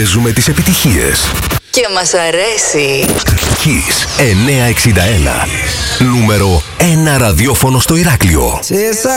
Αναγνωρίζουμε τις επιτυχίες. Και μας αρέσει. Kiss 961. Νούμερο 1 ραδιόφωνο στο Ηράκλειο.